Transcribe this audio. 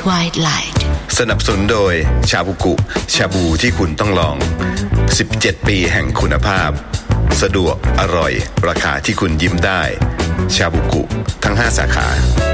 white light สนับสนุนโดยชาบูกุชาบูที่คุณต้องลอง17ปีแห่งคุณภาพสะดวกอร่อยราคาที่คุณยิ้มได้ชาบูกุทั้ง5สาขา